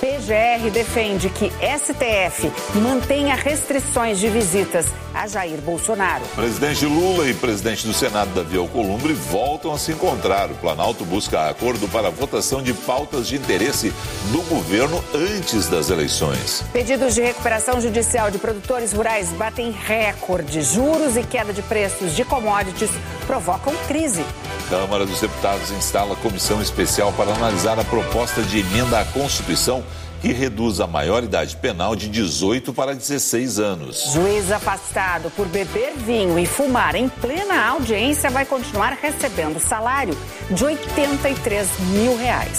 PGR defende que STF mantenha restrições de visitas a Jair Bolsonaro. Presidente Lula e presidente do Senado, Davi Alcolumbre, voltam a se encontrar. O Planalto busca acordo para a votação de pautas de interesse do governo antes das eleições. Pedidos de recuperação judicial de produtores rurais batem recorde. Juros e queda de preços de commodities provocam crise. Câmara dos Deputados instala comissão especial para analisar a proposta de emenda à Constituição que reduz a maioridade penal de 18 para 16 anos. Juiz afastado por beber vinho e fumar em plena audiência vai continuar recebendo salário de R$ 83 mil.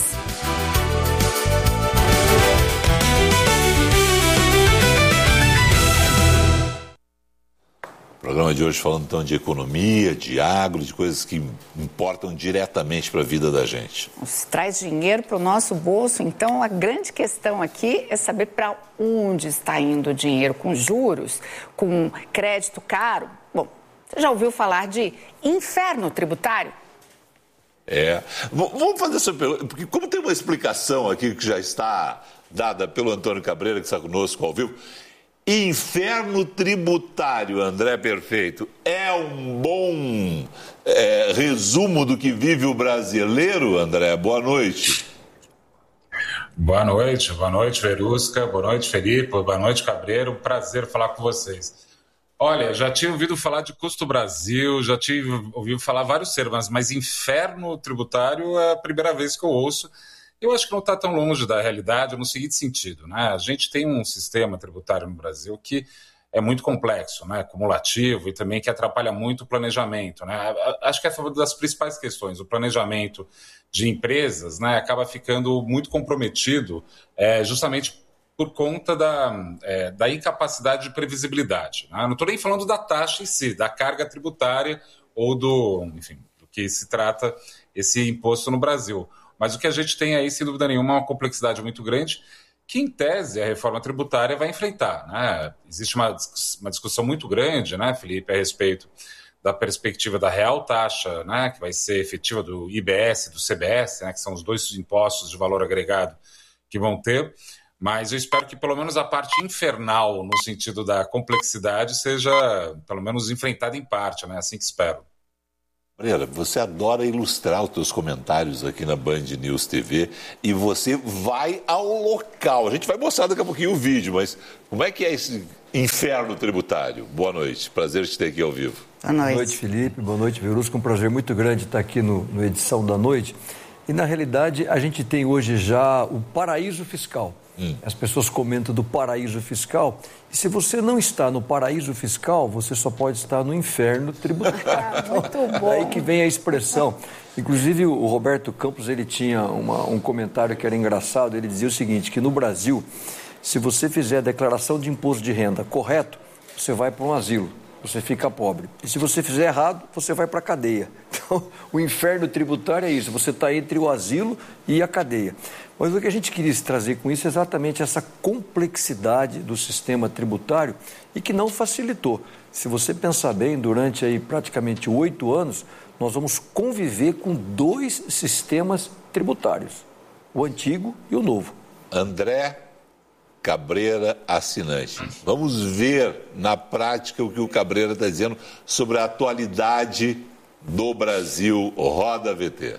O programa de hoje falando então de economia, de agro, de coisas que importam diretamente para a vida da gente. Se traz dinheiro para o nosso bolso, então a grande questão aqui é saber para onde está indo o dinheiro, com juros, com crédito caro. Bom, você já ouviu falar de inferno tributário? Vamos fazer essa pergunta, porque como tem uma explicação aqui que já está dada pelo Antônio Cabreira, que está conosco ao vivo. Inferno tributário, André Perfeito, é um bom resumo do que vive o brasileiro, André? Boa noite. Boa noite, Verusca, boa noite, Felipe, boa noite, Cabreiro, um prazer falar com vocês. Olha, já tinha ouvido falar de Custo Brasil, já tinha ouvido falar vários termos, mas inferno tributário é a primeira vez que eu ouço. Eu acho que não está tão longe da realidade no seguinte sentido, né? A gente tem um sistema tributário no Brasil que é muito complexo, né? Acumulativo e também que atrapalha muito o planejamento, né? Acho que essa é uma das principais questões. O planejamento de empresas, né, acaba ficando muito comprometido justamente por conta da incapacidade de previsibilidade, né? Não estou nem falando da taxa em si, da carga tributária ou do que se trata esse imposto no Brasil. Mas o que a gente tem aí, sem dúvida nenhuma, é uma complexidade muito grande que, em tese, a reforma tributária vai enfrentar, né? Existe uma discussão muito grande, né, Felipe, a respeito da perspectiva da real taxa, né, que vai ser efetiva do IBS e do CBS, né, que são os dois impostos de valor agregado que vão ter. Mas eu espero que, pelo menos, a parte infernal, no sentido da complexidade, seja, pelo menos, enfrentada em parte, né? Assim que espero. Cabreira, você adora ilustrar os teus comentários aqui na Band News TV e você vai ao local. A gente vai mostrar daqui a pouquinho o vídeo, mas como é que é esse inferno tributário? Boa noite, prazer te ter aqui ao vivo. Boa noite, Felipe, boa noite, Verusca. Um prazer muito grande estar aqui no Edição da Noite. E, na realidade, a gente tem hoje já o paraíso fiscal. As pessoas comentam do paraíso fiscal. E se você não está no paraíso fiscal, você só pode estar no inferno tributário. Muito bom. Daí que vem a expressão. Inclusive, o Roberto Campos, ele tinha um comentário que era engraçado. Ele dizia o seguinte, que no Brasil, se você fizer a declaração de imposto de renda correto, você vai para um asilo. Você fica pobre. E se você fizer errado, você vai para a cadeia. Então, o inferno tributário é isso. Você está entre o asilo e a cadeia. Mas o que a gente queria trazer com isso é exatamente essa complexidade do sistema tributário e que não facilitou. Se você pensar bem, durante aí praticamente 8 anos, nós vamos conviver com 2 sistemas tributários. O antigo e o novo. André Cabreira, assinante. Vamos ver na prática o que o Cabreira está dizendo sobre a atualidade do Brasil. Roda VT.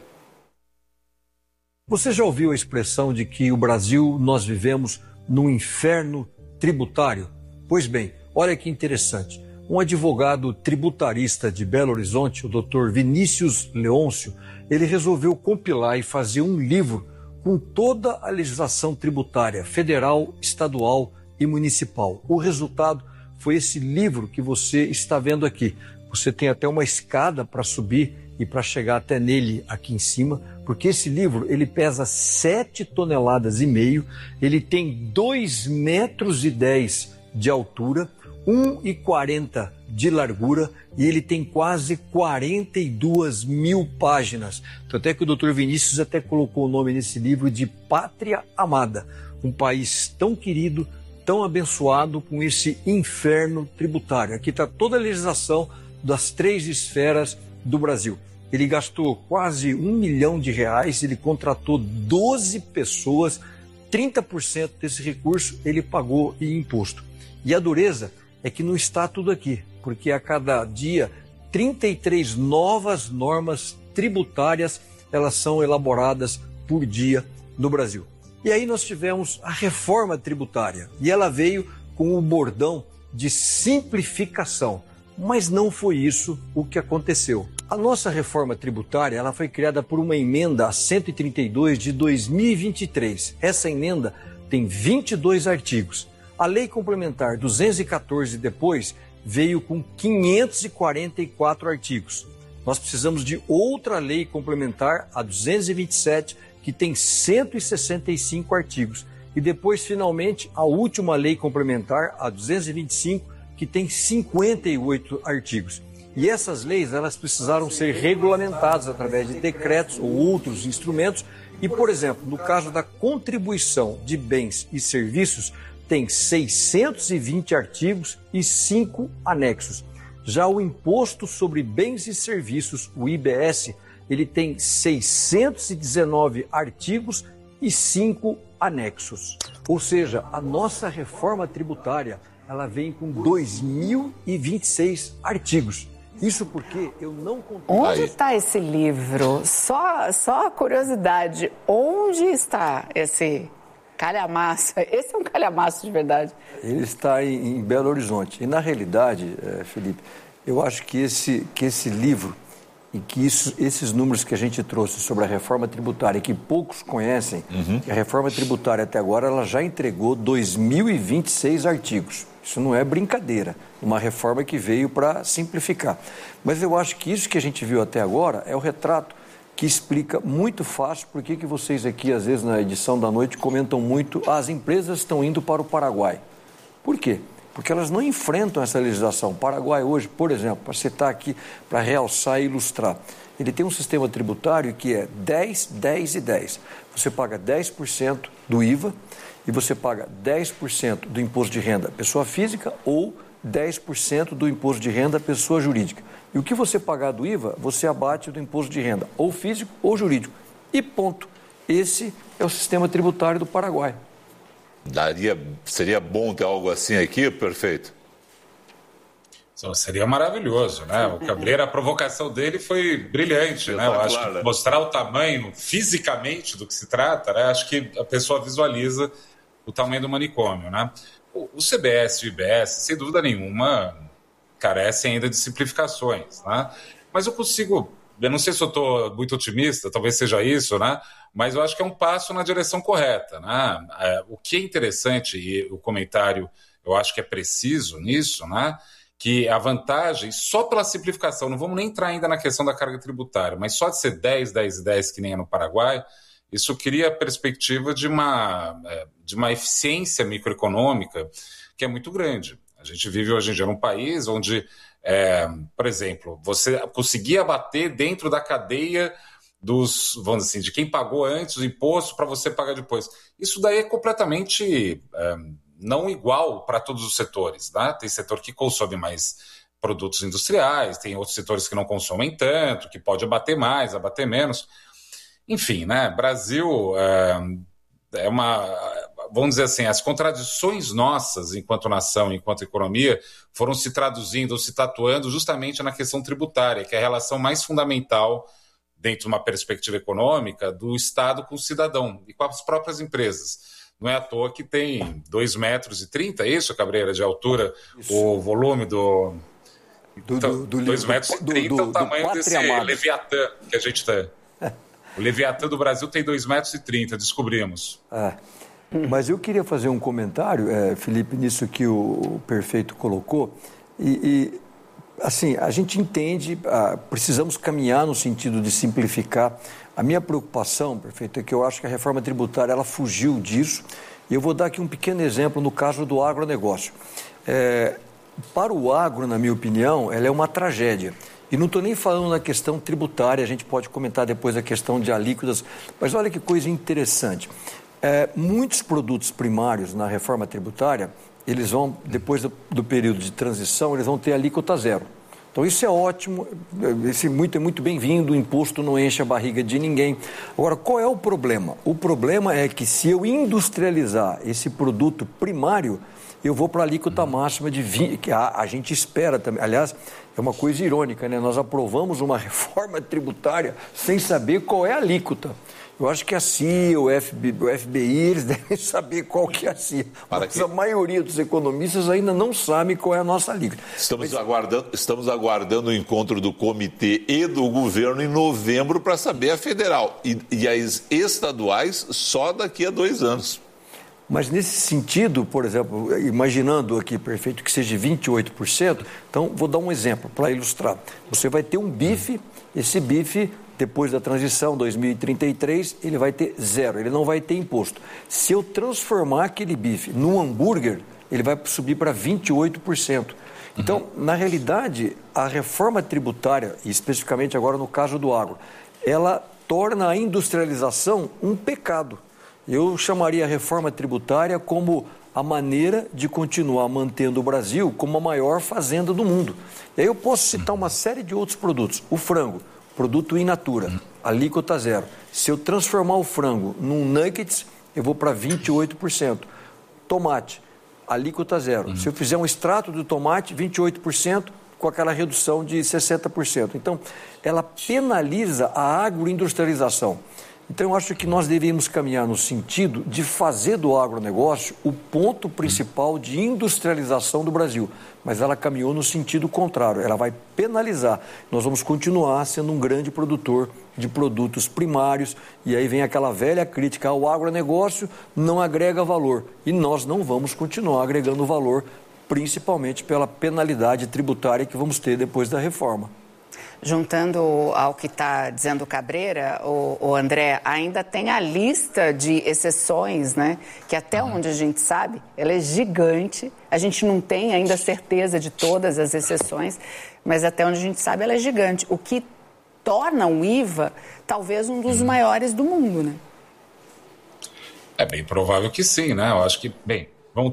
Você já ouviu a expressão de que o Brasil, nós vivemos num inferno tributário? Pois bem, olha que interessante. Um advogado tributarista de Belo Horizonte, o Dr. Vinícius Leôncio, ele resolveu compilar e fazer um livro com toda a legislação tributária, federal, estadual e municipal. O resultado foi esse livro que você está vendo aqui. Você tem até uma escada para subir e para chegar até nele aqui em cima, porque esse livro ele pesa 7,5 toneladas, ele tem 2,10 metros de altura, 1,40 de largura e ele tem quase 42 mil páginas. Tanto é que o Dr. Vinícius até colocou o nome nesse livro de Pátria Amada, um país tão querido, tão abençoado com esse inferno tributário. Aqui está toda a legislação das 3 esferas do Brasil. Ele gastou quase R$1 milhão, ele contratou 12 pessoas, 30% desse recurso ele pagou em imposto. E a dureza é que não está tudo aqui, porque a cada dia 33 novas normas tributárias elas são elaboradas por dia no Brasil. E aí nós tivemos a reforma tributária e ela veio com o bordão de simplificação, mas não foi isso o que aconteceu. A nossa reforma tributária ela foi criada por uma emenda a 132 de 2023. Essa emenda tem 22 artigos. A Lei Complementar 214 depois veio com 544 artigos. Nós precisamos de outra lei complementar, a 227, que tem 165 artigos. E depois, finalmente, a última lei complementar, a 225, que tem 58 artigos. E essas leis, elas precisaram ser regulamentadas através de decretos ou outros instrumentos. E, por exemplo, no caso da contribuição de bens e serviços, tem 620 artigos e 5 anexos. Já o Imposto sobre Bens e Serviços, o IBS, ele tem 619 artigos e 5 anexos. Ou seja, a nossa reforma tributária, ela vem com 2.026 artigos. Isso porque eu não contei... Onde está esse livro? Só curiosidade, onde está esse calhamaço? Esse é um calhamaço de verdade. Ele está em Belo Horizonte. E, na realidade, Felipe, eu acho que esse livro, e que esses números que a gente trouxe sobre a reforma tributária, que poucos conhecem, que a reforma tributária até agora ela já entregou 2.026 artigos. Isso não é brincadeira, uma reforma que veio para simplificar. Mas eu acho que isso que a gente viu até agora é o retrato que explica muito fácil por que vocês aqui, às vezes, na edição da noite, comentam muito as empresas estão indo para o Paraguai. Por quê? Porque elas não enfrentam essa legislação. O Paraguai hoje, por exemplo, para citar aqui, para realçar e ilustrar, ele tem um sistema tributário que é 10, 10 e 10. Você paga 10% do IVA e você paga 10% do imposto de renda pessoa física ou 10% do imposto de renda pessoa jurídica. E o que você pagar do IVA, você abate do imposto de renda ou físico ou jurídico. E ponto. Esse é o sistema tributário do Paraguai. Seria bom ter algo assim aqui, perfeito? Seria maravilhoso, né? O Cabreira, a provocação dele foi brilhante, né? Eu acho que mostrar o tamanho fisicamente do que se trata, né? Acho que a pessoa visualiza o tamanho do manicômio, né? O CBS e o IBS, sem dúvida nenhuma, carecem ainda de simplificações, né? Mas eu não sei se eu estou muito otimista, talvez seja isso, né? Mas eu acho que é um passo na direção correta, né? O que é interessante, e o comentário eu acho que é preciso nisso, né? Que a vantagem, só pela simplificação, não vamos nem entrar ainda na questão da carga tributária, mas só de ser 10, 10 e 10, que nem é no Paraguai, isso cria a perspectiva de uma eficiência microeconômica que é muito grande. A gente vive hoje em dia num país onde, por exemplo, você conseguia abater dentro da cadeia vamos dizer assim, de quem pagou antes o imposto para você pagar depois. Isso daí é completamente não igual para todos os setores, né? Tem setor que consome mais produtos industriais, tem outros setores que não consomem tanto, que pode abater mais, abater menos. Enfim, né? Brasil vamos dizer assim, as contradições nossas enquanto nação, enquanto economia, foram se traduzindo ou se tatuando justamente na questão tributária, que é a relação mais fundamental dentro de uma perspectiva econômica do Estado com o cidadão e com as próprias empresas. Não é à toa que tem 2,30 metros, é isso, Cabreira, de altura, isso. O volume do 2,30 metros é o tamanho desse Leviatã que a gente tem. O Leviatã do Brasil tem 2,30 metros, descobrimos. Mas eu queria fazer um comentário, Felipe, nisso que o Perfeito colocou. Assim, a gente entende, precisamos caminhar no sentido de simplificar. A minha preocupação, Perfeito, é que eu acho que a reforma tributária ela fugiu disso. E eu vou dar aqui um pequeno exemplo no caso do agronegócio. Para o agro, na minha opinião, ela é uma tragédia. E não estou nem falando na questão tributária, a gente pode comentar depois a questão de alíquotas, mas olha que coisa interessante. Muitos produtos primários na reforma tributária, eles vão, depois do período de transição, eles vão ter alíquota zero. Então isso é ótimo, esse é muito bem-vindo, o imposto não enche a barriga de ninguém. Agora, qual é o problema? O problema é que se eu industrializar esse produto primário, eu vou para a alíquota máxima de 20%, que a gente espera também. Aliás, é uma coisa irônica, né? Nós aprovamos uma reforma tributária sem saber qual é a alíquota. Eu acho que a CIA, o FBI, eles devem saber qual que é a CIA. Mas a maioria dos economistas ainda não sabe qual é a nossa alíquota. Estamos aguardando o encontro do comitê e do governo em novembro para saber a federal. E as estaduais só daqui a 2 anos. Mas nesse sentido, por exemplo, imaginando aqui, perfeito, que seja 28%, então vou dar um exemplo para ilustrar. Você vai ter um bife, esse bife, depois da transição, 2033, ele vai ter 0, ele não vai ter imposto. Se eu transformar aquele bife num hambúrguer, ele vai subir para 28%. Então, na realidade, a reforma tributária, e especificamente agora no caso do agro, ela torna a industrialização um pecado. Eu chamaria a reforma tributária como a maneira de continuar mantendo o Brasil como a maior fazenda do mundo. E aí eu posso citar uma série de outros produtos. O frango, produto in natura, alíquota 0. Se eu transformar o frango num nuggets, eu vou para 28%. Tomate, alíquota 0. Se eu fizer um extrato do tomate, 28%, com aquela redução de 60%. Então, ela penaliza a agroindustrialização. Então, eu acho que nós deveríamos caminhar no sentido de fazer do agronegócio o ponto principal de industrialização do Brasil. Mas ela caminhou no sentido contrário, ela vai penalizar. Nós vamos continuar sendo um grande produtor de produtos primários e aí vem aquela velha crítica ao agronegócio, não agrega valor. E nós não vamos continuar agregando valor, principalmente pela penalidade tributária que vamos ter depois da reforma. Juntando ao que está dizendo o Cabreira, o André, ainda tem a lista de exceções, né? Que até onde a gente sabe, ela é gigante. A gente não tem ainda certeza de todas as exceções, mas até onde a gente sabe, ela é gigante. O que torna o IVA talvez um dos maiores do mundo, né? É bem provável que sim, né? Eu acho que, bem,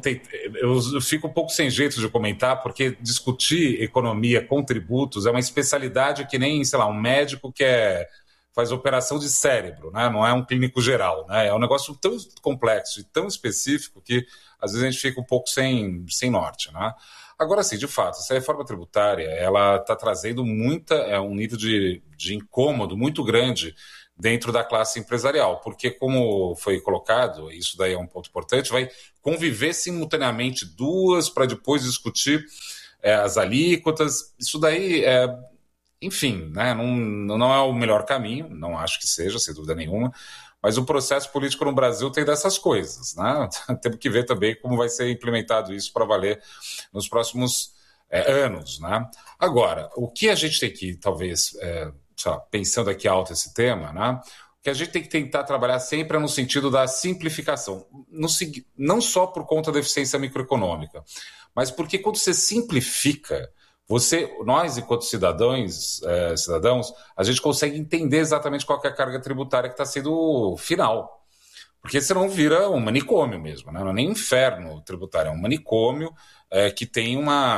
eu fico um pouco sem jeito de comentar, porque discutir economia com tributos é uma especialidade que nem, sei lá, um médico que faz operação de cérebro, né? Não é um clínico geral, né? É um negócio tão complexo e tão específico que às vezes a gente fica um pouco sem norte, né? Agora, sim, de fato, essa reforma tributária, ela está trazendo um nível de incômodo muito grande dentro da classe empresarial, porque, como foi colocado, isso daí é um ponto importante, vai conviver simultaneamente duas para depois discutir as alíquotas. Isso daí, enfim, né, não é o melhor caminho, não acho que seja, sem dúvida nenhuma, mas o processo político no Brasil tem dessas coisas, né? Temos que ver também como vai ser implementado isso para valer nos próximos anos, né? Agora, o que a gente tem que, talvez... pensando aqui alto esse tema, né? O que a gente tem que tentar trabalhar sempre é no sentido da simplificação, não só por conta da eficiência microeconômica, mas porque quando você simplifica, nós, enquanto cidadãos, a gente consegue entender exatamente qual que é a carga tributária que está sendo final. Porque senão vira um manicômio mesmo, né? Não é nem um inferno tributário, é um manicômio que tem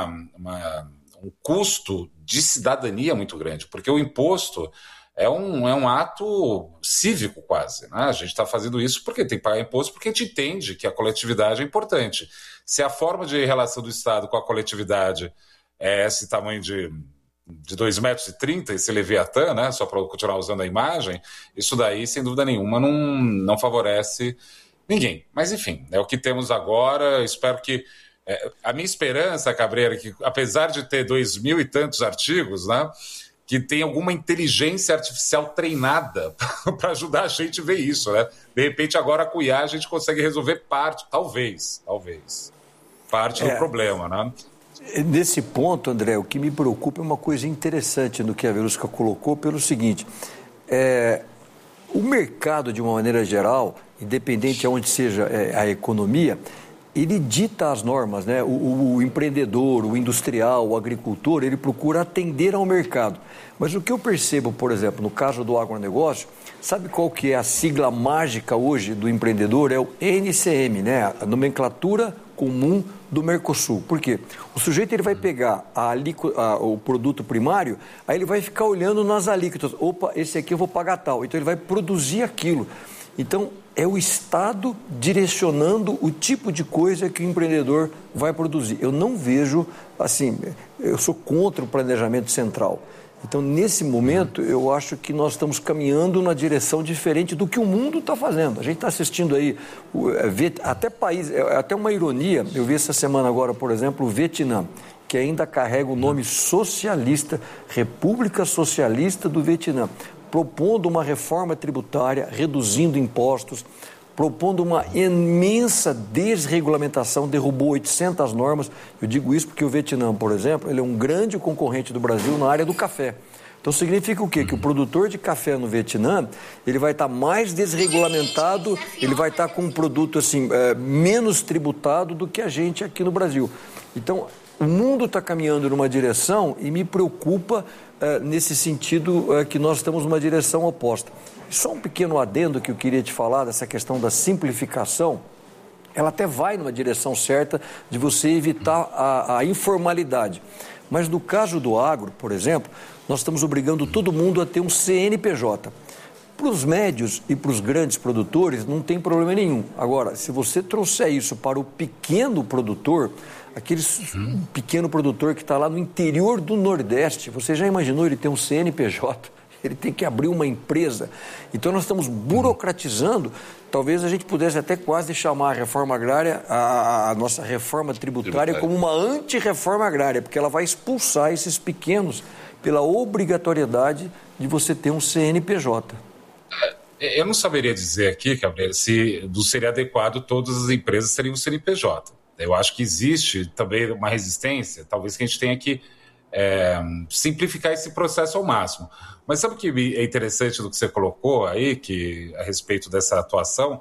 um custo de cidadania muito grande, porque o imposto é um ato cívico quase, né? A gente está fazendo isso porque tem que pagar imposto, porque a gente entende que a coletividade é importante. Se a forma de relação do Estado com a coletividade é esse tamanho de 2,30 metros, esse Leviatã, né? Só para continuar usando a imagem, isso daí, sem dúvida nenhuma, não favorece ninguém. Mas, enfim, é o que temos agora. Espero que a minha esperança, Cabreira, que apesar de ter 2.000 e tantos artigos, né, que tem alguma inteligência artificial treinada para ajudar a gente a ver isso, né? De repente, agora com o IA a gente consegue resolver talvez, parte do problema, né? Nesse ponto, André, o que me preocupa é uma coisa interessante no que a Verusca colocou, pelo seguinte, o mercado, de uma maneira geral, independente de onde seja a economia, ele dita as normas, né? O empreendedor, o industrial, o agricultor, ele procura atender ao mercado. Mas o que eu percebo, por exemplo, no caso do agronegócio, sabe qual que é a sigla mágica hoje do empreendedor? É o NCM, né? A nomenclatura comum do Mercosul. Por quê? O sujeito ele vai pegar o produto primário, aí ele vai ficar olhando nas alíquotas. Opa, esse aqui eu vou pagar tal. Então ele vai produzir aquilo. Então é o Estado direcionando o tipo de coisa que o empreendedor vai produzir. Eu não vejo, assim, eu sou contra o planejamento central. Então, nesse momento, eu acho que nós estamos caminhando numa direção diferente do que o mundo está fazendo. A gente está assistindo aí, até uma ironia, eu vi essa semana agora, por exemplo, o Vietnã, que ainda carrega o nome socialista, República Socialista do Vietnã, propondo uma reforma tributária, reduzindo impostos, propondo uma imensa desregulamentação, derrubou 800 normas. Eu digo isso porque o Vietnã, por exemplo, ele é um grande concorrente do Brasil na área do café. Então significa o quê? Que o produtor de café no Vietnã, ele vai estar mais desregulamentado, ele vai estar com um produto assim, menos tributado do que a gente aqui no Brasil. Então, o mundo está caminhando numa direção e me preocupa nesse sentido que nós estamos numa direção oposta. Só um pequeno adendo que eu queria te falar dessa questão da simplificação, ela até vai numa direção certa de você evitar a informalidade. Mas no caso do agro, por exemplo, nós estamos obrigando todo mundo a ter um CNPJ. Para os médios e para os grandes produtores não tem problema nenhum. Agora, se você trouxer isso para o pequeno produtor, aquele pequeno produtor que está lá no interior do Nordeste, você já imaginou ele ter um CNPJ? Ele tem que abrir uma empresa. Então, nós estamos burocratizando. Talvez a gente pudesse até quase chamar a reforma agrária, a nossa reforma tributária, como uma anti-reforma agrária, porque ela vai expulsar esses pequenos pela obrigatoriedade de você ter um CNPJ. Eu não saberia dizer aqui, Cabreira, se seria adequado todas as empresas teriam um CNPJ. Eu acho que existe também uma resistência, talvez que a gente tenha que simplificar esse processo ao máximo. Mas sabe o que é interessante do que você colocou aí, a respeito dessa atuação?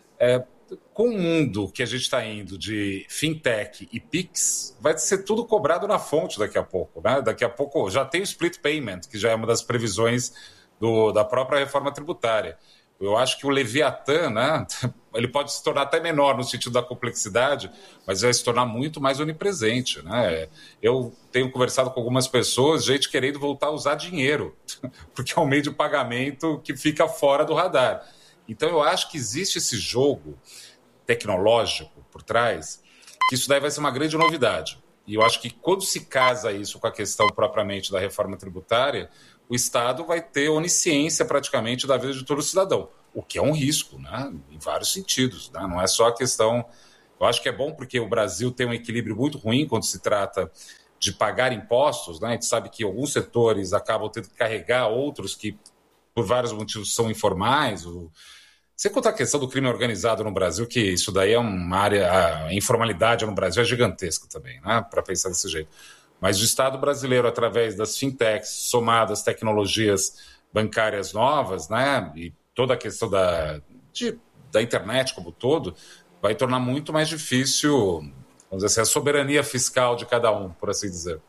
Com o mundo que a gente está indo de fintech e PIX, vai ser tudo cobrado na fonte daqui a pouco, né? Daqui a pouco já tem o split payment, que já é uma das previsões da própria reforma tributária. Eu acho que o Leviatã, né, ele pode se tornar até menor no sentido da complexidade, mas vai se tornar muito mais onipresente, né? Eu tenho conversado com algumas pessoas, gente querendo voltar a usar dinheiro, porque é um meio de pagamento que fica fora do radar. Então eu acho que existe esse jogo tecnológico por trás, que isso daí vai ser uma grande novidade. E eu acho que quando se casa isso com a questão propriamente da reforma tributária, o Estado vai ter onisciência praticamente da vida de todo cidadão, o que é um risco, né? Em vários sentidos, né? Não é só a questão... Eu acho que é bom porque o Brasil tem um equilíbrio muito ruim quando se trata de pagar impostos, né? A gente sabe que alguns setores acabam tendo que carregar outros que, por vários motivos, são informais. Sem contar a questão do crime organizado no Brasil, que isso daí é uma área... A informalidade no Brasil é gigantesca também, né? Para pensar desse jeito. Mas o Estado brasileiro, através das fintechs, somadas tecnologias bancárias novas, né, e toda a questão da internet como um todo, vai tornar muito mais difícil, vamos dizer assim, a soberania fiscal de cada um, por assim dizer.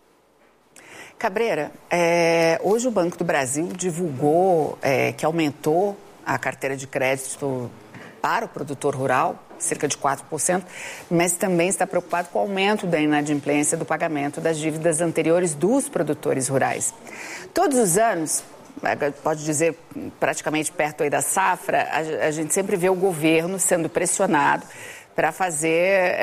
Cabreira, hoje o Banco do Brasil divulgou que aumentou a carteira de crédito para o produtor rural, cerca de 4%, mas também está preocupado com o aumento da inadimplência do pagamento das dívidas anteriores dos produtores rurais. Todos os anos, pode dizer praticamente perto aí da safra, a gente sempre vê o governo sendo pressionado para fazer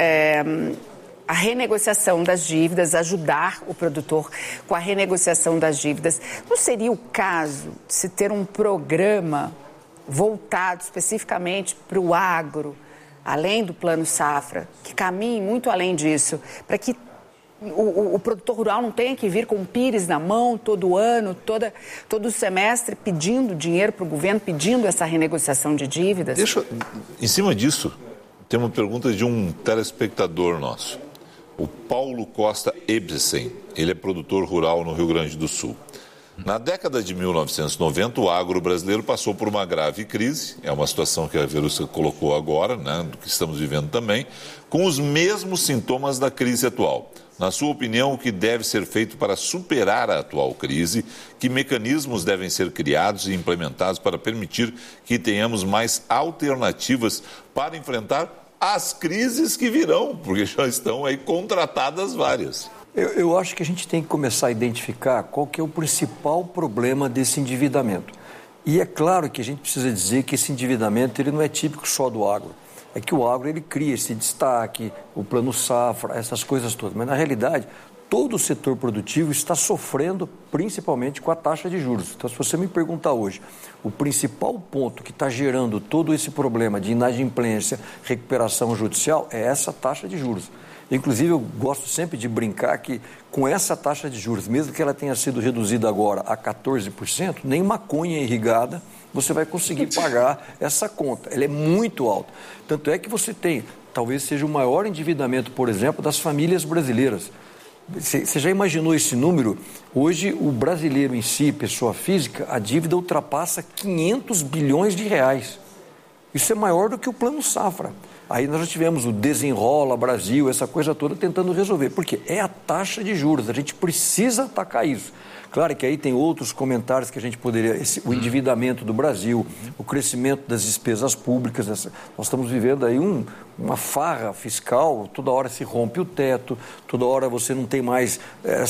a renegociação das dívidas, ajudar o produtor com a renegociação das dívidas. Não seria o caso de se ter um programa voltado especificamente para o agro, além do Plano Safra, que caminhe muito além disso, para que o produtor rural não tenha que vir com o pires na mão todo ano, todo semestre, pedindo dinheiro para o governo, pedindo essa renegociação de dívidas? Em cima disso, tem uma pergunta de um telespectador nosso, o Paulo Costa Ebsen. Ele é produtor rural no Rio Grande do Sul. Na década de 1990, o agro brasileiro passou por uma grave crise, é uma situação que a Verusca colocou agora, né, do que estamos vivendo também, com os mesmos sintomas da crise atual. Na sua opinião, o que deve ser feito para superar a atual crise? Que mecanismos devem ser criados e implementados para permitir que tenhamos mais alternativas para enfrentar as crises que virão, porque já estão aí contratadas várias. Eu acho que a gente tem que começar a identificar qual que é o principal problema desse endividamento. E é claro que a gente precisa dizer que esse endividamento ele não é típico só do agro. É que o agro ele cria esse destaque, o plano safra, essas coisas todas. Mas na realidade, todo o setor produtivo está sofrendo principalmente com a taxa de juros. Então, se você me perguntar hoje, o principal ponto que está gerando todo esse problema de inadimplência, recuperação judicial, é essa taxa de juros. Inclusive, eu gosto sempre de brincar que com essa taxa de juros, mesmo que ela tenha sido reduzida agora a 14%, nem maconha irrigada você vai conseguir pagar essa conta. Ela é muito alta. Tanto é que você tem, talvez seja o maior endividamento, por exemplo, das famílias brasileiras. Você já imaginou esse número? Hoje, o brasileiro em si, pessoa física, a dívida ultrapassa 500 bilhões de reais. Isso é maior do que o Plano Safra. Aí nós já tivemos o Desenrola Brasil, essa coisa toda tentando resolver. Porque é a taxa de juros, a gente precisa atacar isso. Claro que aí tem outros comentários que a gente poderia... o endividamento do Brasil, o crescimento das despesas públicas. Nós estamos vivendo aí uma farra fiscal, toda hora se rompe o teto, toda hora você não tem mais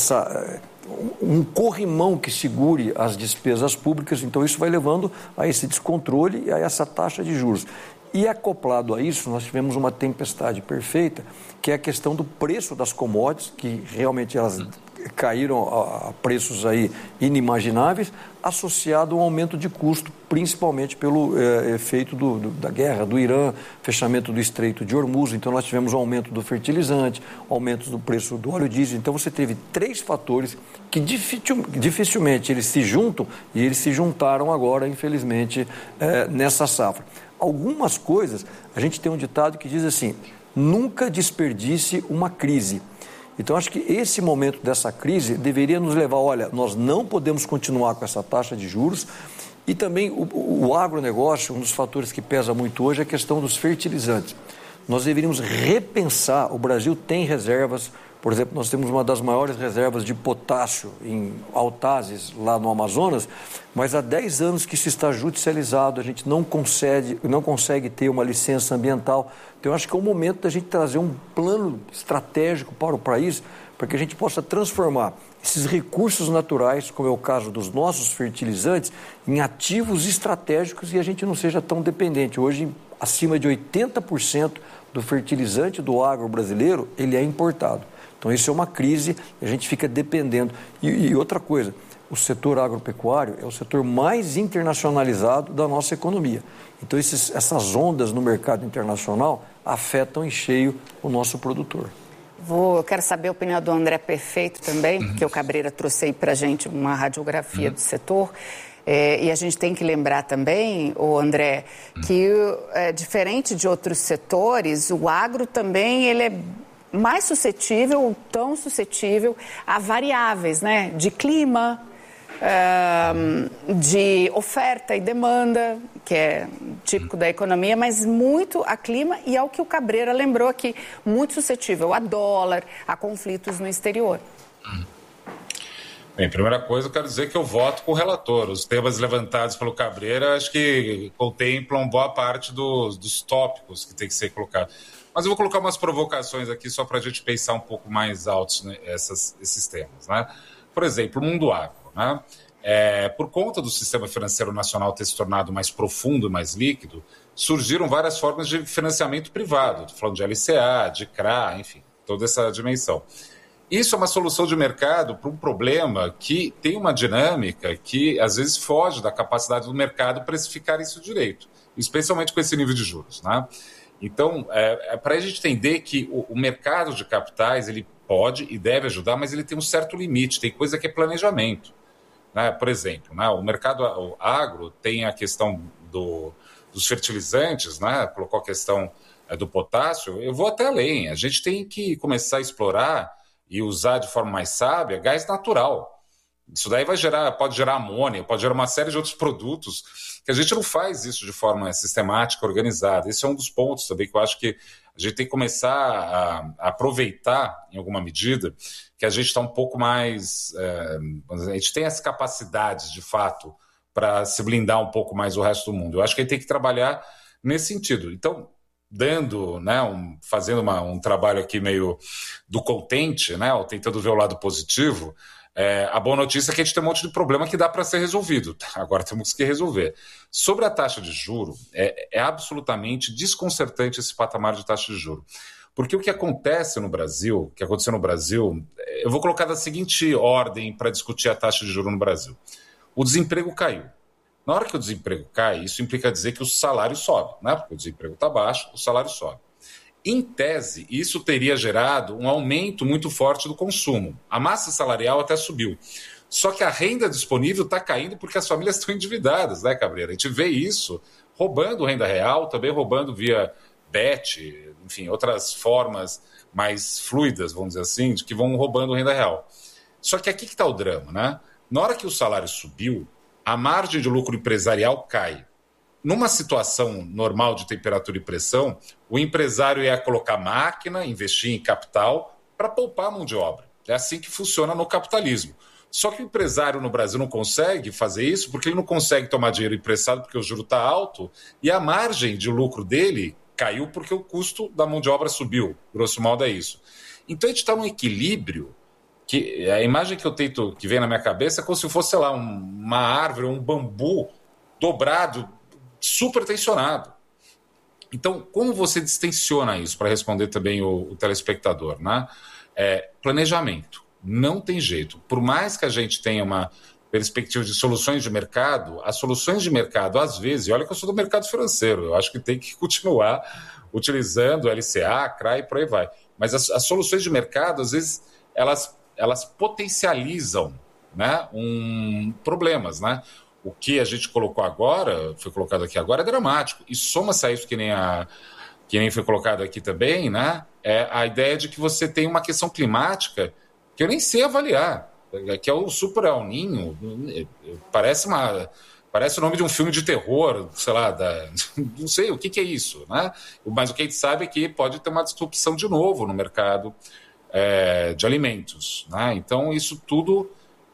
um corrimão que segure as despesas públicas. Então isso vai levando a esse descontrole e a essa taxa de juros. E acoplado a isso, nós tivemos uma tempestade perfeita, que é a questão do preço das commodities, que realmente elas caíram a preços aí inimagináveis, associado ao aumento de custo, principalmente pelo efeito da guerra do Irã, fechamento do Estreito de Hormuz. Então nós tivemos um aumento do fertilizante, aumento do preço do óleo diesel. Então você teve 3 fatores que dificilmente eles se juntam, e eles se juntaram agora, infelizmente, nessa safra. Algumas coisas, a gente tem um ditado que diz assim: nunca desperdice uma crise. Então, acho que esse momento dessa crise deveria nos levar, olha, nós não podemos continuar com essa taxa de juros. E também o agronegócio, um dos fatores que pesa muito hoje é a questão dos fertilizantes. Nós deveríamos repensar, o Brasil tem reservas, por exemplo, nós temos uma das maiores reservas de potássio em Altazes, lá no Amazonas, mas há 10 anos que isso está judicializado, a gente não consegue ter uma licença ambiental. Então, eu acho que é o momento da gente trazer um plano estratégico para o país, para que a gente possa transformar esses recursos naturais, como é o caso dos nossos fertilizantes, em ativos estratégicos e a gente não seja tão dependente. Hoje, acima de 80% do fertilizante do agro brasileiro, ele é importado. Então, isso é uma crise e a gente fica dependendo. E outra coisa, o setor agropecuário é o setor mais internacionalizado da nossa economia. Então, essas ondas no mercado internacional afetam em cheio o nosso produtor. Eu quero saber a opinião do André Perfeito também, porque o Cabreira trouxe aí para a gente uma radiografia do setor. E a gente tem que lembrar também, André, que diferente de outros setores, o agro também ele é mais suscetível, ou tão suscetível, a variáveis, né? De clima, de oferta e demanda, que é típico da economia, mas muito a clima e ao que o Cabreira lembrou aqui, muito suscetível a dólar, a conflitos no exterior. Bem, primeira coisa, eu quero dizer que eu voto com o relator. Os temas levantados pelo Cabreira, acho que contemplam boa parte dos tópicos que tem que ser colocados. Mas eu vou colocar umas provocações aqui só para a gente pensar um pouco mais altos, né, esses temas. Né? Por exemplo, o mundo agro. Né? Por conta do sistema financeiro nacional ter se tornado mais profundo, mais líquido, surgiram várias formas de financiamento privado. Estou falando de LCA, de CRA, enfim, toda essa dimensão. Isso é uma solução de mercado para um problema que tem uma dinâmica que, às vezes, foge da capacidade do mercado precificar isso direito, especialmente com esse nível de juros. Né? Então, para a gente entender que o mercado de capitais ele pode e deve ajudar, mas ele tem um certo limite, tem coisa que é planejamento. Né? Por exemplo, né? O mercado agro tem a questão dos fertilizantes, né? Colocou a questão do potássio, eu vou até além, a gente tem que começar a explorar e usar de forma mais sábia gás natural. Isso daí pode gerar amônia, pode gerar uma série de outros produtos que a gente não faz isso de forma sistemática, organizada. Esse é um dos pontos também que eu acho que a gente tem que começar a aproveitar, em alguma medida, que a gente está um pouco mais... a gente tem as capacidades, de fato, para se blindar um pouco mais o resto do mundo. Eu acho que a gente tem que trabalhar nesse sentido. Então, dando, né, fazendo um trabalho aqui meio do contente, né, tentando ver o lado positivo, a boa notícia é que a gente tem um monte de problema que dá para ser resolvido. Agora temos que resolver. Sobre a taxa de juro, é absolutamente desconcertante esse patamar de taxa de juro. Porque o que aconteceu no Brasil, eu vou colocar da seguinte ordem para discutir a taxa de juro no Brasil. O desemprego caiu. Na hora que o desemprego cai, isso implica dizer que o salário sobe, né? Porque o desemprego está baixo, o salário sobe. Em tese, isso teria gerado um aumento muito forte do consumo. A massa salarial até subiu. Só que a renda disponível está caindo porque as famílias estão endividadas, né, Cabreira? A gente vê isso roubando renda real, também roubando via bet, enfim, outras formas mais fluidas, vamos dizer assim, de que vão roubando renda real. Só que aqui que está o drama, né? Na hora que o salário subiu, a margem de lucro empresarial cai. Numa situação normal de temperatura e pressão, o empresário ia colocar máquina, investir em capital para poupar a mão de obra. É assim que funciona no capitalismo. Só que o empresário no Brasil não consegue fazer isso porque ele não consegue tomar dinheiro emprestado porque o juro está alto e a margem de lucro dele caiu porque o custo da mão de obra subiu. Grosso modo é isso. Então a gente está num equilíbrio que a imagem que vem na minha cabeça é como se fosse, sei lá, uma árvore, um bambu dobrado, super tensionado. Então, como você distensiona isso, para responder também o telespectador, né? Planejamento. Não tem jeito. Por mais que a gente tenha uma perspectiva de soluções de mercado, as soluções de mercado, às vezes, e olha que eu sou do mercado financeiro, eu acho que tem que continuar utilizando LCA, CRA e por aí vai. Mas as soluções de mercado, às vezes, elas potencializam, né, problemas, né? O que a gente colocou agora, foi colocado aqui agora, é dramático. E soma-se a isso que nem foi colocado aqui também, né? É a ideia de que você tem uma questão climática que eu nem sei avaliar, que é o Super El Niño. Parece o nome de um filme de terror, sei lá, não sei o que é isso, né? Mas o que a gente sabe é que pode ter uma disrupção de novo no mercado de alimentos, né? Então isso tudo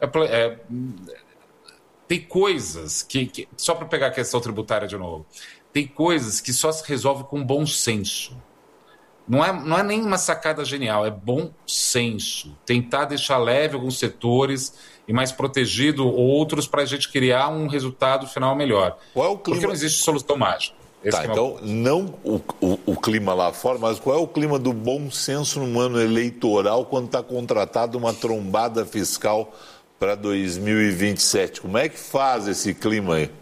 tem coisas que só para pegar a questão tributária de novo, tem coisas que só se resolve com bom senso. Não é nem uma sacada genial, é bom senso. Tentar deixar leve alguns setores e mais protegido outros para a gente criar um resultado final melhor. Qual é o clima? Porque não existe solução mágica. Então, não o clima lá fora, mas qual é o clima do bom senso no ano eleitoral quando está contratada uma trombada fiscal para 2027? Como é que faz esse clima aí?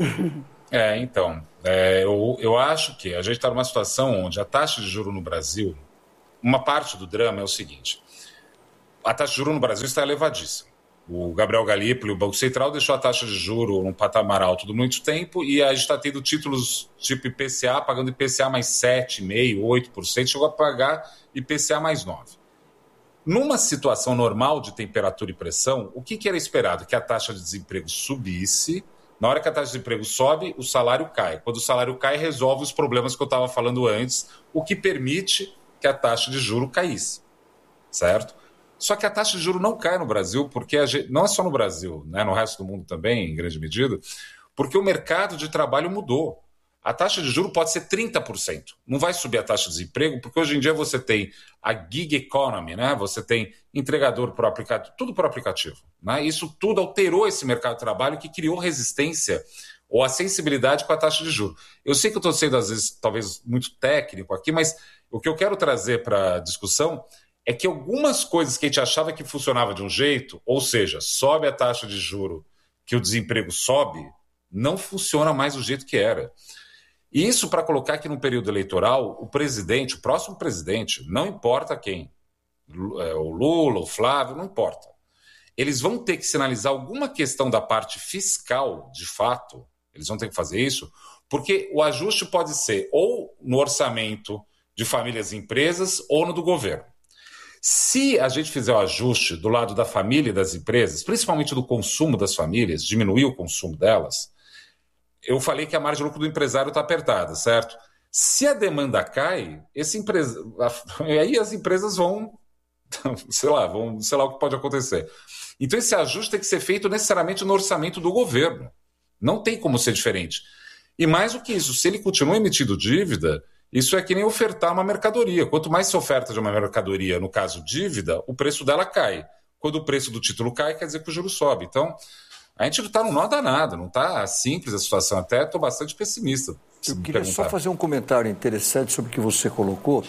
Eu acho que a gente está numa situação onde a taxa de juros no Brasil, uma parte do drama é o seguinte: a taxa de juros no Brasil está elevadíssima. O Gabriel Galípolo, o Banco Central, deixou a taxa de juros num patamar alto por muito tempo e a gente está tendo títulos tipo IPCA, pagando IPCA mais 7,5%, 8%, chegou a pagar IPCA mais 9%. Numa situação normal de temperatura e pressão, o que era esperado? Que a taxa de desemprego subisse. Na hora que a taxa de desemprego sobe, o salário cai. Quando o salário cai, resolve os problemas que eu estava falando antes, o que permite que a taxa de juro caísse, certo? Só que a taxa de juro não cai no Brasil, porque não é só no Brasil, né, no resto do mundo também, em grande medida, porque o mercado de trabalho mudou. A taxa de juro pode ser 30%. Não vai subir a taxa de desemprego, porque hoje em dia você tem a gig economy, né? Você tem entregador por aplicativo, tudo por aplicativo, né? Isso tudo alterou esse mercado de trabalho que criou resistência ou a sensibilidade com a taxa de juros. Eu sei que eu estou sendo, às vezes, talvez muito técnico aqui, mas o que eu quero trazer para a discussão é que algumas coisas que a gente achava que funcionava de um jeito, ou seja, sobe a taxa de juro que o desemprego sobe, não funciona mais do jeito que era. E isso para colocar que no período eleitoral, o próximo presidente, não importa quem, o Lula, o Flávio, não importa. Eles vão ter que sinalizar alguma questão da parte fiscal, de fato, eles vão ter que fazer isso, porque o ajuste pode ser ou no orçamento de famílias e empresas ou no do governo. Se a gente fizer o ajuste do lado da família e das empresas, principalmente do consumo das famílias, diminuir o consumo delas, eu falei que a margem de lucro do empresário está apertada, certo? Se a demanda cai, aí as empresas vão, sei lá o que pode acontecer. Então esse ajuste tem que ser feito necessariamente no orçamento do governo. Não tem como ser diferente. E mais do que isso, se ele continua emitindo dívida, Isso é que nem ofertar uma mercadoria. Quanto mais se oferta de uma mercadoria, no caso dívida, o preço dela cai. Quando o preço do título cai, quer dizer que o juro sobe. Então, a gente não está num nó danado, não está simples a situação. Até estou bastante pessimista. Eu queria só fazer um comentário interessante sobre o que você colocou.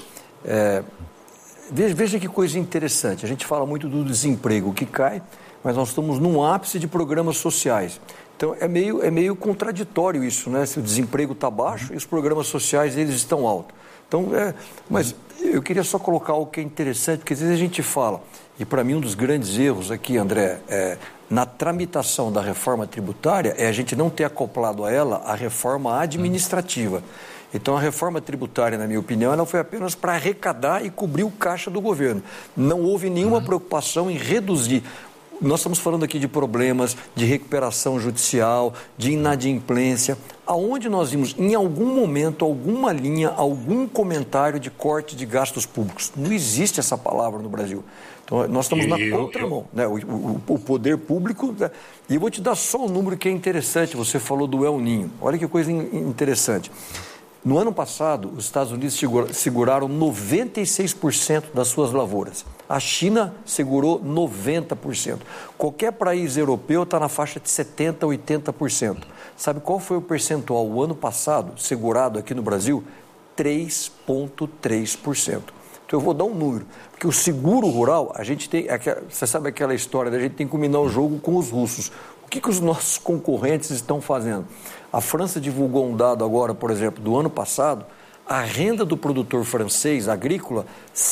Veja que coisa interessante. A gente fala muito do desemprego que cai, mas nós estamos num ápice de programas sociais. Então, é meio contraditório isso, né? Se o desemprego está baixo e os programas sociais eles estão altos. Então, mas eu queria só colocar algo que é interessante, porque às vezes a gente fala, e para mim um dos grandes erros aqui, André, na tramitação da reforma tributária é a gente não ter acoplado a ela a reforma administrativa. Então, a reforma tributária, na minha opinião, ela foi apenas para arrecadar e cobrir o caixa do governo. Não houve nenhuma preocupação em reduzir. Nós estamos falando aqui de problemas de recuperação judicial, de inadimplência. Aonde nós vimos, em algum momento, alguma linha, algum comentário de corte de gastos públicos? Não existe essa palavra no Brasil. Então, nós estamos na contramão, né? O poder público... Né? E eu vou te dar só um número que é interessante. Você falou do El Niño. Olha que coisa interessante. No ano passado, os Estados Unidos seguraram 96% das suas lavouras. A China segurou 90%. Qualquer país europeu está na faixa de 70%, 80%. Sabe qual foi o percentual o ano passado segurado aqui no Brasil? 3,3%. Então eu vou dar um número, porque o seguro rural, a gente tem, você sabe aquela história da gente tem que combinar o jogo com os russos. O que os nossos concorrentes estão fazendo? A França divulgou um dado agora, por exemplo, do ano passado, a renda do produtor francês agrícola,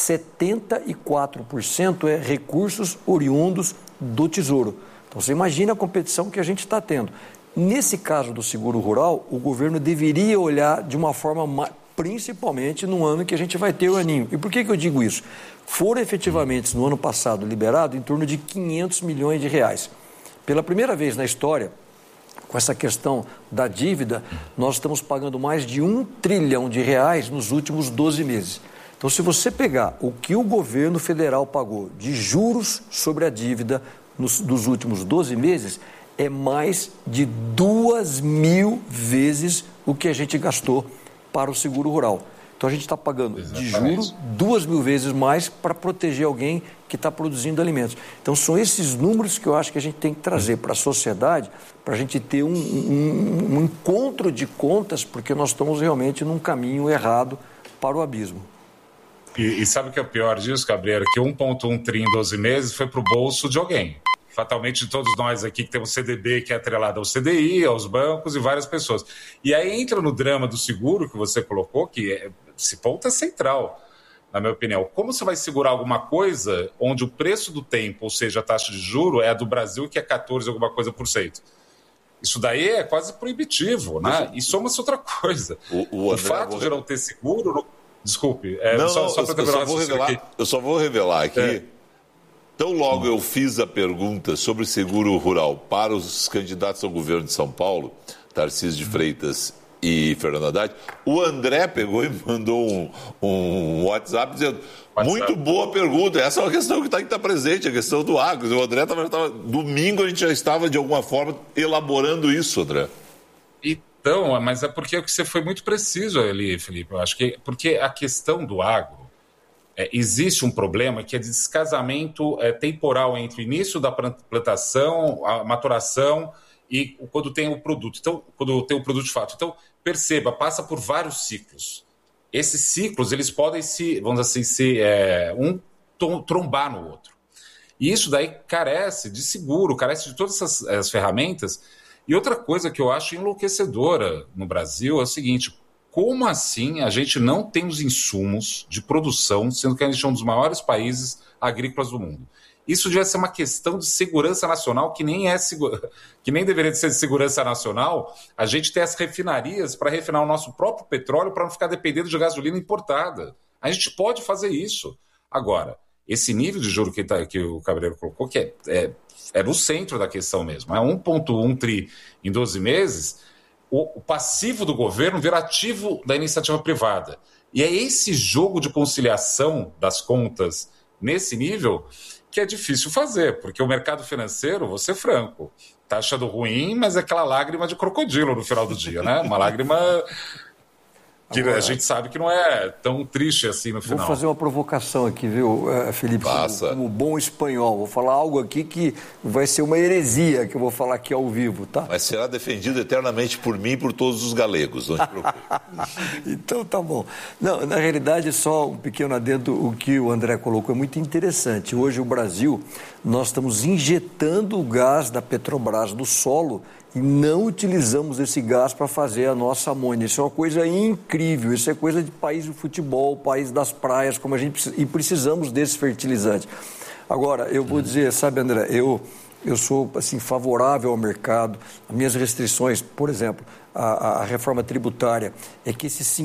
74% é recursos oriundos do Tesouro. Então você imagina a competição que a gente está tendo. Nesse caso do seguro rural, o governo deveria olhar de uma forma principalmente no ano que a gente vai ter o El Niño. E por que eu digo isso? Foram efetivamente, no ano passado, liberado em torno de 500 milhões de reais. Pela primeira vez na história, com essa questão da dívida, nós estamos pagando mais de 1 trilhão de reais nos últimos 12 meses. Então, se você pegar o que o governo federal pagou de juros sobre a dívida dos últimos 12 meses, é mais de 2.000 vezes o que a gente gastou para o seguro rural. Então, a gente está pagando de juros 2.000 vezes mais para proteger alguém que está produzindo alimentos. Então, são esses números que eu acho que a gente tem que trazer para a sociedade, para a gente ter um encontro de contas, porque nós estamos realmente num caminho errado para o abismo. E sabe o que é o pior disso, Cabreira? Que 1,1 tri em 12 meses foi para o bolso de alguém. Fatalmente, todos nós aqui que temos CDB, que é atrelado ao CDI, aos bancos e várias pessoas. E aí entra no drama do seguro que você colocou, que esse ponto é central, na minha opinião. Como você vai segurar alguma coisa onde o preço do tempo, ou seja, a taxa de juro, é a do Brasil, que é 14 alguma coisa por cento? Isso daí é quase proibitivo, né? E soma-se outra coisa. O fato de não ter seguro... Desculpe, eu só vou revelar aqui. Tão logo eu fiz a pergunta sobre seguro rural para os candidatos ao governo de São Paulo, Tarcísio de Freitas e Fernando Haddad, o André pegou e mandou um WhatsApp dizendo, muito boa pergunta, essa é uma questão que está presente, a questão do agro. O André domingo a gente já estava de alguma forma elaborando isso, André. Então, mas é porque você foi muito preciso ali, Felipe. Eu acho que porque a questão do agro, existe um problema que é de descasamento temporal entre o início da plantação, a maturação e quando tem o produto. Então, quando tem o produto de fato. Então, perceba, passa por vários ciclos. Esses ciclos, eles podem trombar no outro. E isso daí carece de seguro, carece de todas essas ferramentas. E outra coisa que eu acho enlouquecedora no Brasil é o seguinte: como assim a gente não tem os insumos de produção, sendo que a gente é um dos maiores países agrícolas do mundo? Isso devia ser uma questão de segurança nacional, que nem deveria ser de segurança nacional, a gente ter as refinarias para refinar o nosso próprio petróleo para não ficar dependendo de gasolina importada. A gente pode fazer isso. Agora, esse nível de juro que o Cabreiro colocou, que é no centro da questão mesmo, é 1,1 tri em 12 meses, o passivo do governo vira ativo da iniciativa privada. E é esse jogo de conciliação das contas nesse nível que é difícil fazer, porque o mercado financeiro, vou ser franco, tá achando ruim, mas é aquela lágrima de crocodilo no final do dia, né? Uma lágrima... Que a gente sabe que não é tão triste assim no final. Vou fazer uma provocação aqui, viu, Felipe? Como bom espanhol. Vou falar algo aqui que vai ser uma heresia que eu vou falar aqui ao vivo, tá? Mas será defendido eternamente por mim e por todos os galegos, não te preocupe. Então tá bom. Não, na realidade, só um pequeno adendo, o que o André colocou é muito interessante. Hoje o Brasil, nós estamos injetando o gás da Petrobras no solo e não utilizamos esse gás para fazer a nossa amônia. Isso é uma coisa incrível, isso é coisa de país do futebol, país das praias, como a gente precisa, e precisamos desse fertilizante. Agora, eu vou dizer, sabe, André, eu sou assim, favorável ao mercado. As minhas restrições, por exemplo, a reforma tributária, é que esse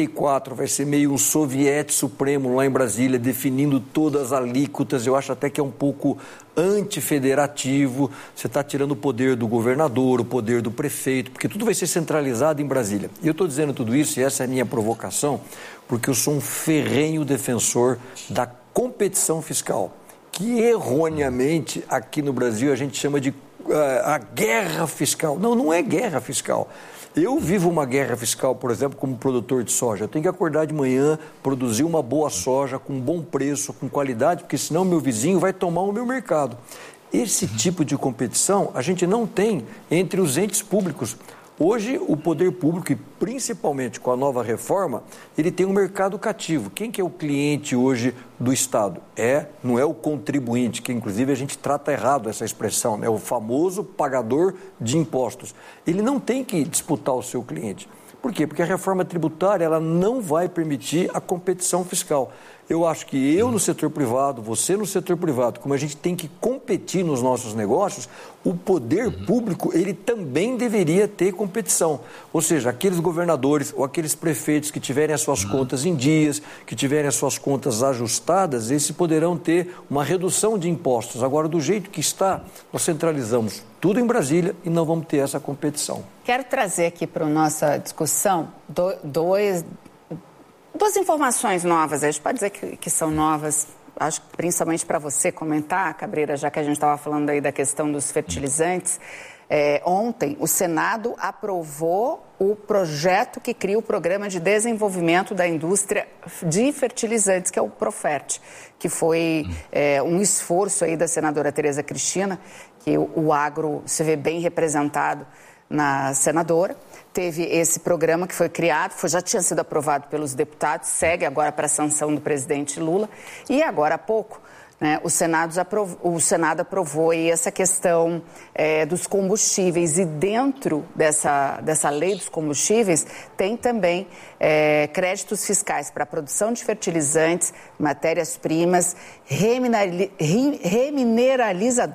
54 vai ser meio um soviete supremo lá em Brasília, definindo todas as alíquotas. Eu acho até que é um pouco antifederativo. Você está tirando o poder do governador, o poder do prefeito, porque tudo vai ser centralizado em Brasília. E eu estou dizendo tudo isso, e essa é a minha provocação, porque eu sou um ferrenho defensor da competição fiscal, que erroneamente aqui no Brasil a gente chama de a guerra fiscal. Não, não é guerra fiscal. Eu vivo uma guerra fiscal, por exemplo, como produtor de soja. Eu tenho que acordar de manhã, produzir uma boa soja com bom preço, com qualidade, porque senão meu vizinho vai tomar o meu mercado. Esse tipo de competição a gente não tem entre os entes públicos. Hoje, o poder público, e principalmente com a nova reforma, ele tem um mercado cativo. Quem que é o cliente hoje do Estado? Não é o contribuinte, que inclusive a gente trata errado essa expressão, né? O famoso pagador de impostos. Ele não tem que disputar o seu cliente. Por quê? Porque a reforma tributária ela não vai permitir a competição fiscal. Eu acho que eu no setor privado, você no setor privado, como a gente tem que competir nos nossos negócios, o poder público ele também deveria ter competição. Ou seja, aqueles governadores ou aqueles prefeitos que tiverem as suas contas em dias, que tiverem as suas contas ajustadas, esses poderão ter uma redução de impostos. Agora, do jeito que está, nós centralizamos tudo em Brasília e não vamos ter essa competição. Quero trazer aqui para a nossa discussão duas informações novas. A gente pode dizer que são novas, acho que principalmente para você comentar, Cabreira, já que a gente estava falando aí da questão dos fertilizantes. Ontem, o Senado aprovou o projeto que cria o Programa de Desenvolvimento da Indústria de Fertilizantes, que é o Profert, que foi um esforço aí da senadora Tereza Cristina, que o agro se vê bem representado na senadora. Teve esse programa que foi criado, já tinha sido aprovado pelos deputados, segue agora para a sanção do presidente Lula. E agora há pouco, né, o Senado aprovou aí essa questão dos combustíveis. E dentro dessa lei dos combustíveis tem também créditos fiscais para a produção de fertilizantes, matérias-primas, remineralizadores